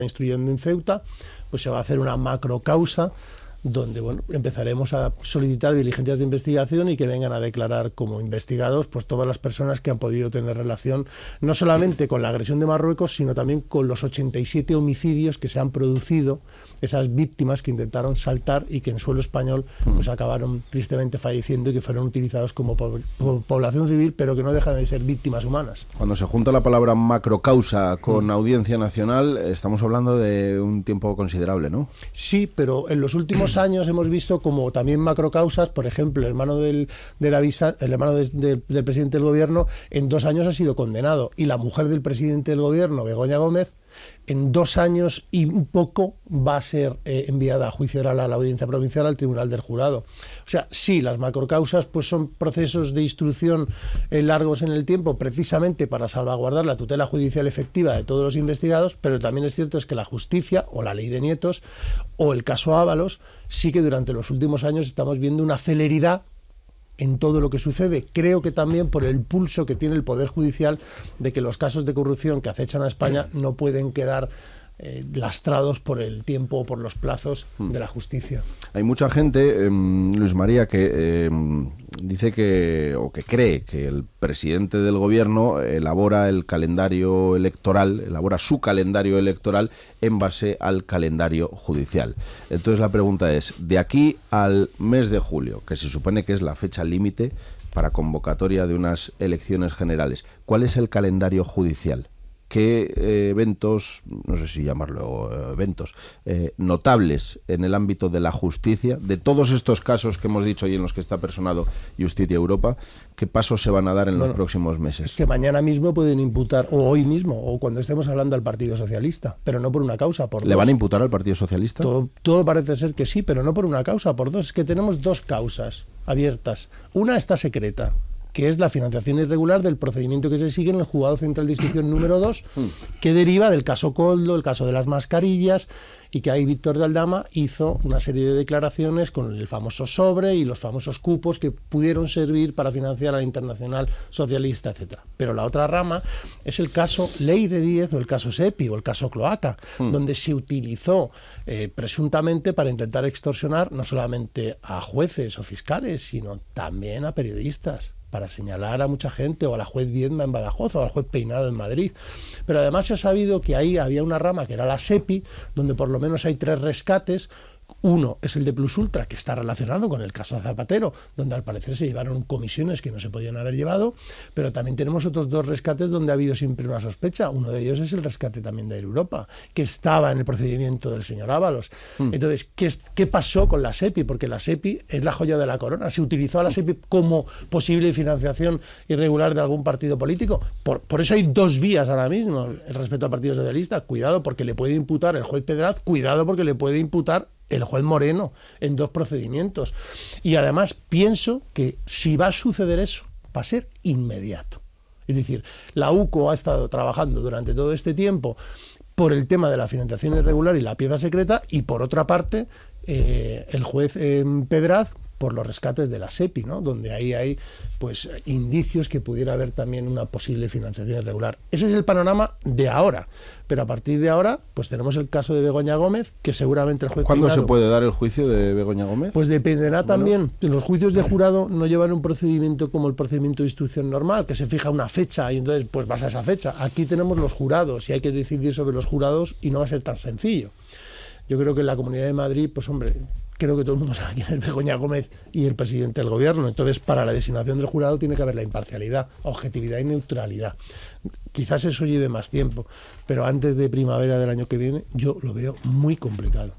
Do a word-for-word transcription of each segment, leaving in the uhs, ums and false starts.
instruyendo en Ceuta, pues se va a hacer una macrocausa donde bueno, empezaremos a solicitar diligencias de investigación y que vengan a declarar como investigados pues todas las personas que han podido tener relación no solamente con la agresión de Marruecos, sino también con los ochenta y siete homicidios que se han producido, esas víctimas que intentaron saltar y que en suelo español pues acabaron tristemente falleciendo y que fueron utilizados como po po población civil, pero que no dejan de ser víctimas humanas. Cuando se junta la palabra macrocausa con mm. Audiencia Nacional, estamos hablando de un tiempo considerable, ¿no? Sí, pero en los últimos años hemos visto como también macrocausas, por ejemplo, el hermano del, de David, el hermano de, de, del presidente del gobierno, en dos años ha sido condenado, y la mujer del presidente del gobierno, Begoña Gómez, en dos años y un poco va a ser eh, enviada a juicio oral a la Audiencia Provincial, al Tribunal del Jurado. O sea, sí, las macrocausas pues son procesos de instrucción eh, largos en el tiempo, precisamente para salvaguardar la tutela judicial efectiva de todos los investigados, pero también es cierto es que la justicia, o la ley de Nietos, o el caso Ábalos, sí que durante los últimos años estamos viendo una celeridad en todo lo que sucede. Creo que también por el pulso que tiene el Poder Judicial de que los casos de corrupción que acechan a España no pueden quedar eh, lastrados por el tiempo o por los plazos de la justicia. Hay mucha gente, eh, Luis María, que eh, dice que, o que cree que el presidente del gobierno elabora el calendario electoral, elabora su calendario electoral en base al calendario judicial. Entonces la pregunta es, de aquí al mes de julio, que se supone que es la fecha límite para convocatoria de unas elecciones generales, ¿cuál es el calendario judicial? ¿Qué eh, eventos, no sé si llamarlo eh, eventos, eh, notables en el ámbito de la justicia, de todos estos casos que hemos dicho y en los que está personado Justicia Europa, qué pasos se van a dar en bueno, los próximos meses? Es que mañana mismo pueden imputar, o hoy mismo, o cuando estemos hablando al Partido Socialista, pero no por una causa, por ¿Le dos. van a imputar al Partido Socialista? Todo, todo parece ser que sí, pero no por una causa, por dos. Es que tenemos dos causas abiertas. Una está secreta, que es la financiación irregular del procedimiento que se sigue en el Juzgado Central de Instrucción número dos, que deriva del caso Coldo, el caso de las mascarillas, y que ahí Víctor de Aldama hizo una serie de declaraciones con el famoso sobre y los famosos cupos que pudieron servir para financiar a la Internacional Socialista, etcétera. Pero la otra rama es el caso Ley de Díez o el caso SEPI o el caso Cloaca, mm. donde se utilizó eh, presuntamente para intentar extorsionar no solamente a jueces o fiscales, sino también a periodistas, para señalar a mucha gente, o a la juez Viedma en Badajoz, o al juez Peinado en Madrid. Pero además se ha sabido que ahí había una rama que era la SEPI, donde por lo menos hay tres rescates. Uno es el de Plus Ultra, que está relacionado con el caso de Zapatero, donde al parecer se llevaron comisiones que no se podían haber llevado, pero también tenemos otros dos rescates donde ha habido siempre una sospecha. Uno de ellos es el rescate también de Europa, que estaba en el procedimiento del señor Ábalos. Mm. Entonces, ¿qué, ¿qué pasó con la SEPI? Porque la SEPI es la joya de la corona. ¿Se utilizó a la SEPI como posible financiación irregular de algún partido político? Por, por eso hay dos vías ahora mismo respecto al Partido Socialista. Cuidado porque le puede imputar el juez Pedraz, cuidado porque le puede imputar el juez Moreno en dos procedimientos. Y además pienso que si va a suceder eso, va a ser inmediato. Es decir, la U C O ha estado trabajando durante todo este tiempo por el tema de la financiación irregular y la pieza secreta, y por otra parte, eh, el juez eh, Pedraz por los rescates de la SEPI, ¿no? Donde ahí hay pues indicios que pudiera haber también una posible financiación irregular. Ese es el panorama de ahora, pero a partir de ahora pues tenemos el caso de Begoña Gómez, que seguramente el juez ¿Cuándo Peinado, se puede dar el juicio de Begoña Gómez? Pues dependerá bueno. también. Los juicios de jurado no llevan un procedimiento como el procedimiento de instrucción normal, que se fija una fecha y entonces pues vas a esa fecha. Aquí tenemos los jurados y hay que decidir sobre los jurados y no va a ser tan sencillo. Yo creo que en la Comunidad de Madrid, pues hombre, creo que todo el mundo sabe quién es Begoña Gómez y el presidente del gobierno. Entonces, para la designación del jurado tiene que haber la imparcialidad, objetividad y neutralidad. Quizás eso lleve más tiempo, pero antes de primavera del año que viene yo lo veo muy complicado.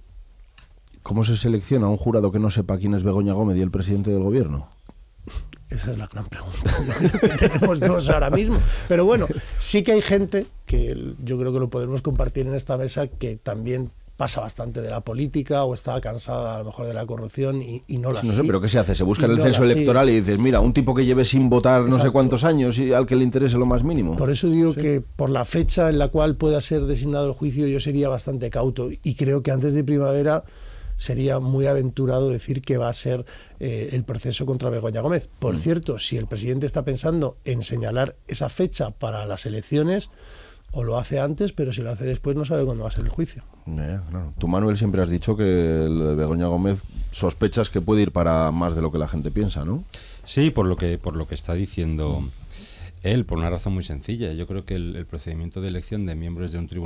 ¿Cómo se selecciona un jurado que no sepa quién es Begoña Gómez y el presidente del gobierno? Esa es la gran pregunta. Yo creo que tenemos dos ahora mismo. Pero bueno, sí que hay gente que yo creo que lo podremos compartir en esta mesa que también pasa bastante de la política o está cansada a lo mejor de la corrupción y, y no la No sigue. sé, pero ¿qué se hace? Se busca en el censo electoral y dices, mira, un tipo que lleve sin votar no Exacto. sé cuántos años y al que le interese lo más mínimo. Por eso digo sí. que por la fecha en la cual pueda ser designado el juicio yo sería bastante cauto y creo que antes de primavera sería muy aventurado decir que va a ser eh, el proceso contra Begoña Gómez. Por mm. cierto, si el presidente está pensando en señalar esa fecha para las elecciones, O lo hace antes, pero si lo hace después no sabe cuándo va a ser el juicio. Eh, claro. Tú, Manuel, siempre has dicho que el de Begoña Gómez sospechas que puede ir para más de lo que la gente piensa, ¿no? Sí, por lo que, por lo que está diciendo él, por una razón muy sencilla. Yo creo que el, el procedimiento de elección de miembros de un tribunal